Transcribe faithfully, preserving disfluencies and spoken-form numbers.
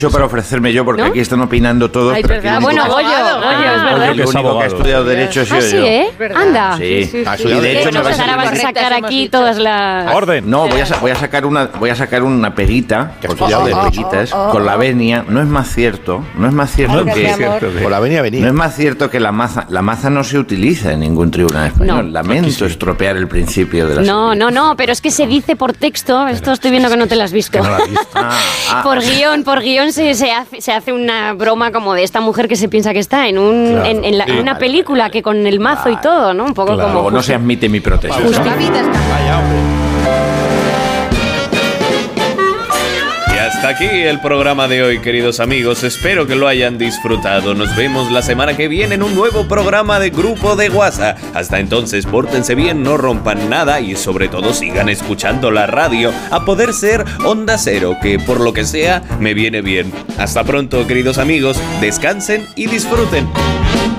para ofrecerme yo, porque ¿no? aquí están opinando todos. Ay, pero aquí verdad. el único Bueno, que- Goyo, Goyo, es verdad. el único que ha estudiado Derecho ha sido Ah, sí, yo. ¿eh? Anda. Sí, sí, ha sí. estudiado Y de Derecho. Bueno, me pues vais a ahora vas a poner- sacar hemos aquí dicho. todas las... Orden. No, voy a, sa- voy a sacar una voy a sacar una peguita, Que ha porque estudiado son Derecho. peguitas, con la venia. No es más cierto, no es más cierto Ay, que... mi amor. Por la avenida venía. No es más cierto que la maza, la maza no se utiliza en ningún tribunal español. No. Lamento estropear el principio de la No, seguridad. no, no, pero es que se dice por texto, esto estoy viendo que no te lo has visto. Que no la has visto. Ah, ah. Por guión, por guión se, se, hace, se hace una broma como de esta mujer que se piensa que está en, un, Claro, en, en la- sí. en una película que con el mazo y todo, ¿no? Un poco Claro. como... Luego no se admite mi protesta. La vida está... Vaya, hombre. Y hasta aquí el programa de hoy, queridos amigos. Espero que lo hayan disfrutado. Nos vemos la semana que viene en un nuevo programa de Grupo de WhatsApp. Hasta entonces, pórtense bien, no rompan nada y sobre todo sigan escuchando la radio, a poder ser Onda Cero, que por lo que sea me viene bien. Hasta pronto, queridos amigos. Descansen y disfruten.